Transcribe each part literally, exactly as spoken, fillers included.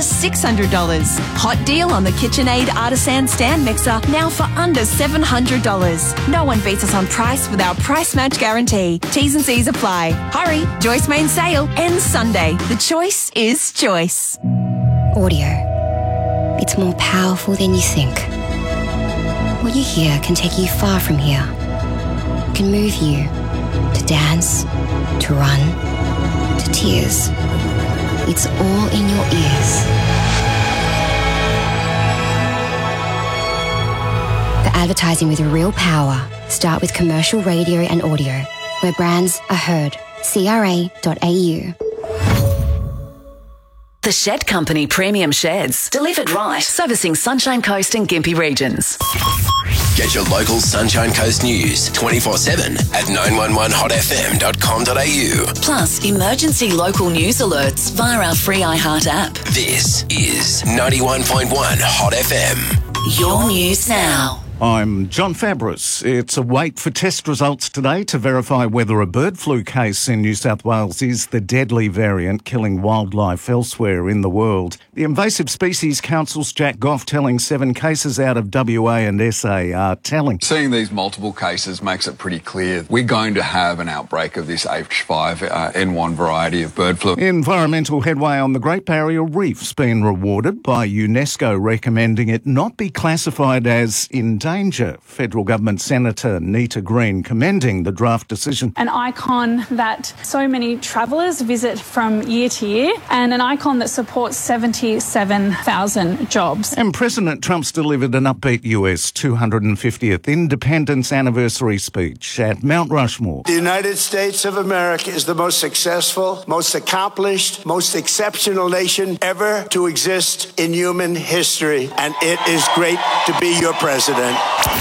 six hundred dollars. Hot deal on the KitchenAid Artisan Stand Mixer, now for under seven hundred dollars. No one beats us on price with our price match guarantee. T's and C's apply. Hurry, Joyce Main sale ends Sunday. The choice is choice. Audio. It's more powerful than you think. What you hear can take you far from here. It can move you to dance, to run, to tears. It's all in your ears. The advertising with real power. Start with commercial radio and audio, where brands are heard. C R A dot A U. The Shed Company Premium Sheds. Delivered right. Servicing Sunshine Coast and Gympie regions. Get your local Sunshine Coast news twenty-four seven at nine one one hot f m dot com dot a u. Plus, emergency local news alerts via our free iHeart app. This is ninety-one point one Hot F M. Your news now. I'm John Fabris. It's a wait for test results today to verify whether a bird flu case in New South Wales is the deadly variant killing wildlife elsewhere in the world. The Invasive Species Council's Jack Goff telling seven cases out of W A and S A are telling. Seeing these multiple cases makes it pretty clear we're going to have an outbreak of this H five N one variety of bird flu. Environmental headway on the Great Barrier Reef's been rewarded by UNESCO recommending it not be classified as endangered. Danger. Federal Government Senator Nita Green commending the draft decision. An icon that so many travellers visit from year to year, and an icon that supports seventy-seven thousand jobs. And President Trump's delivered an upbeat U S two hundred fiftieth Independence Anniversary speech at Mount Rushmore. The United States of America is the most successful, most accomplished, most exceptional nation ever to exist in human history, and it is great to be your president.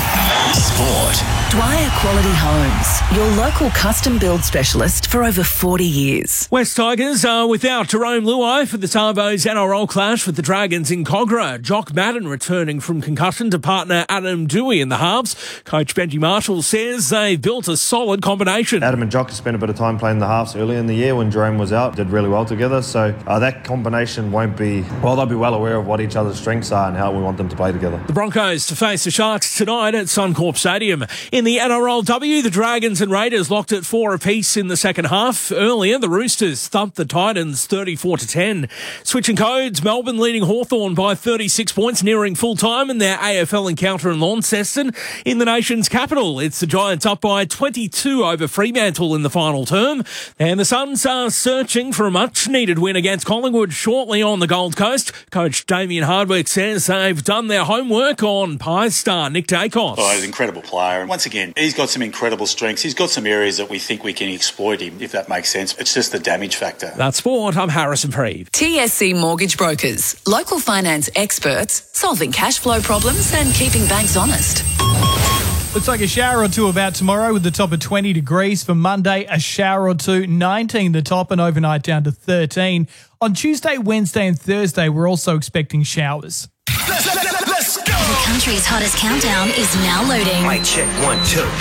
Sport. Dwyer Quality Homes, your local custom build specialist for over forty years. West Tigers are without Jerome Luai for the Sarbos N R L clash with the Dragons in Cogra. Jock Madden returning from concussion to partner Adam Dewey in the halves. Coach Benji Marshall says they've built a solid combination. Adam and Jock spent a bit of time playing the halves earlier in the year when Jerome was out, did really well together. So uh, that combination won't be, well, they'll be well aware of what each other's strengths are and how we want them to play together. The Broncos to face the Sharks tonight at Suncorp Stadium. In the N R L W, the Dragons and Raiders locked at four apiece in the second half. Earlier, the Roosters thumped the Titans thirty-four to ten. Switching codes, Melbourne leading Hawthorn by thirty-six points, nearing full time in their A F L encounter in Launceston. In the nation's capital, it's the Giants up by twenty-two over Fremantle in the final term. And the Suns are searching for a much-needed win against Collingwood shortly on the Gold Coast. Coach Damien Hardwick says they've done their homework on Pies star Nick Dacos. Oh, he's an incredible player. And once again, he's got some incredible strengths. He's got some areas that we think we can exploit him, if that makes sense. It's just the damage factor. That's sport. I'm Harrison Preeve. T S C Mortgage Brokers, local finance experts, solving cash flow problems and keeping banks honest. Looks like a shower or two about tomorrow with the top of twenty degrees. For Monday, a shower or two, nineteen the top, and overnight down to thirteen. On Tuesday, Wednesday and Thursday, we're also expecting showers. Let's, let's, let's go! The country's hottest countdown is now loading. Mic check, one, two.